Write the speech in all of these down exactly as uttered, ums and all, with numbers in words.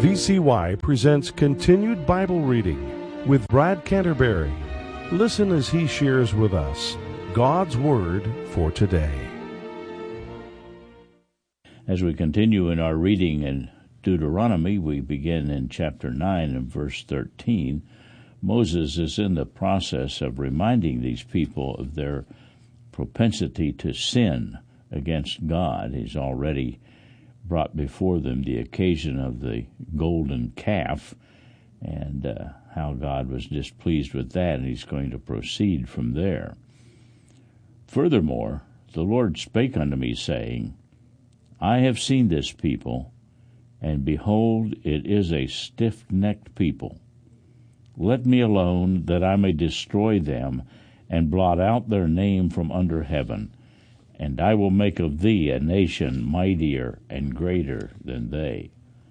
V C Y presents Continued Bible Reading with Brad Canterbury. Listen as he shares with us God's Word for today. As we continue in our reading in Deuteronomy, we begin in chapter nine and verse thirteen. Moses is in the process of reminding these people of their propensity to sin against God. He's already brought before them the occasion of the golden calf and uh, how God was displeased with that, and he's going to proceed from there. Furthermore, the Lord spake unto me, saying, I have seen this people, and behold, it is a stiff-necked people. Let me alone, that I may destroy them, and blot out their name from under heaven. And I will make of thee a nation mightier and greater than they.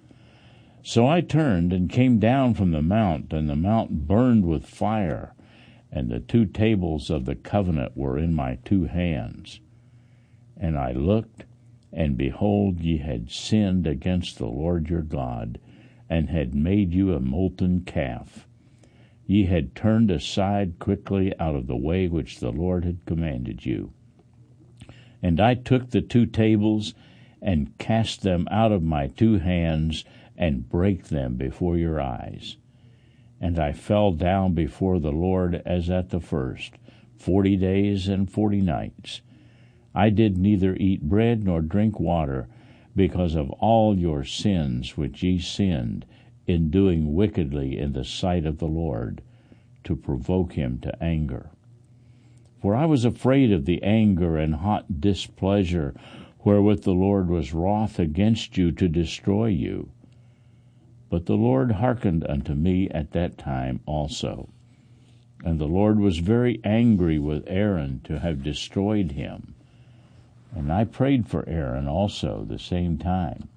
So I turned and came down from the mount, and the mount burned with fire, and the two tables of the covenant were in my two hands. And I looked, and behold, ye had sinned against the Lord your God, and had made you a molten calf. Ye had turned aside quickly out of the way which the Lord had commanded you. And I took the two tables, and cast them out of my two hands, and brake them before your eyes. And I fell down before the Lord as at the first, forty days and forty nights. I did neither eat bread nor drink water, because of all your sins which ye sinned, in doing wickedly in the sight of the Lord, to provoke him to anger. For I was afraid of the anger and hot displeasure wherewith the Lord was wroth against you to destroy you. But the Lord hearkened unto me at that time also. And the Lord was very angry with Aaron to have destroyed him. And I prayed for Aaron also the same time.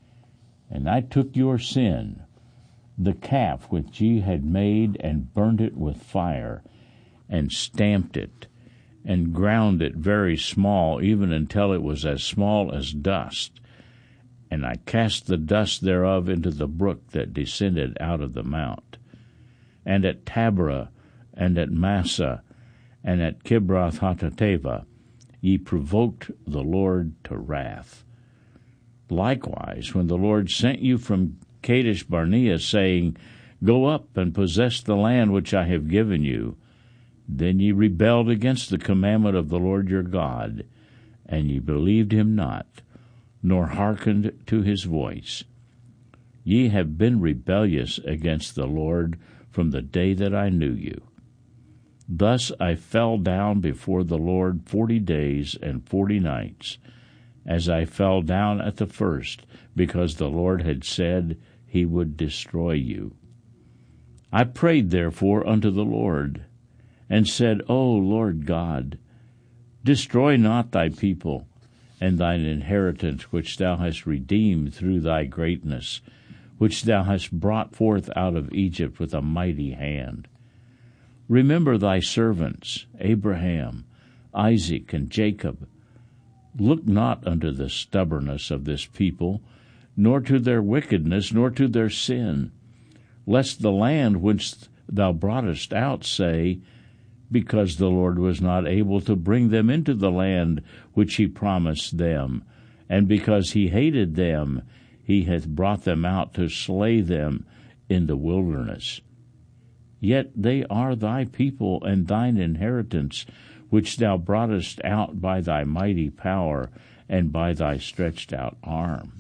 And I took your sin, the calf which ye had made, and burnt it with fire, and stamped it, and ground it very small, even until it was as small as dust. And I cast the dust thereof into the brook that descended out of the mount. And at Taberah, and at Massah, and at Kibroth-Hattaavah, ye provoked the Lord to wrath. Likewise, when the Lord sent you from Kadesh Barnea, saying, Go up and possess the land which I have given you, then ye rebelled against the commandment of the Lord your God, and ye believed him not, nor hearkened to his voice. Ye have been rebellious against the Lord from the day that I knew you. Thus I fell down before the Lord forty days and forty nights, as I fell down at the first, because the Lord had said he would destroy you. I prayed therefore unto the Lord, and said, O Lord God, destroy not thy people, and thine inheritance which thou hast redeemed through thy greatness, which thou hast brought forth out of Egypt with a mighty hand. Remember thy servants, Abraham, Isaac, and Jacob. Look not unto the stubbornness of this people, nor to their wickedness, nor to their sin, lest the land whence thou broughtest out say, because the Lord was not able to bring them into the land which he promised them, and because he hated them, he hath brought them out to slay them in the wilderness. Yet they are thy people and thine inheritance, which thou broughtest out by thy mighty power and by thy stretched out arm.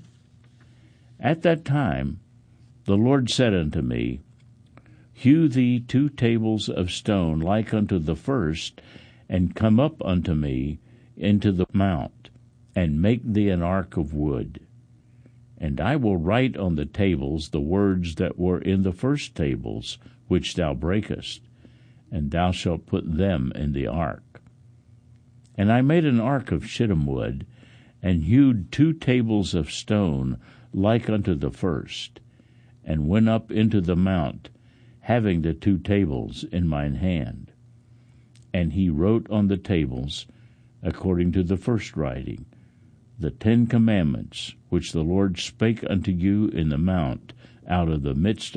At that time the Lord said unto me, Hew thee two tables of stone like unto the first, and come up unto me into the mount, and make thee an ark of wood. And I will write on the tables the words that were in the first tables, which thou breakest, and thou shalt put them in the ark. And I made an ark of shittim wood, and hewed two tables of stone like unto the first, and went up into the mount, having the two tables in mine hand. And he wrote on the tables, according to the first writing, the Ten Commandments, which the Lord spake unto you in the mount out of the midst